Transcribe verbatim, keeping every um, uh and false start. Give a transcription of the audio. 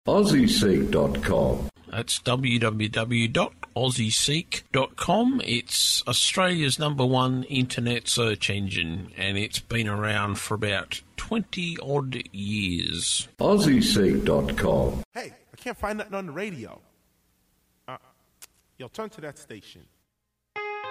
Aussie Seek dot com. That's w w w dot aussie seek dot com. It's Australia's number one internet search engine, and it's been around for about twenty-odd years. Aussie Seek dot com. Hey, I can't find nothing on the radio. Uh, yo, turn to that station.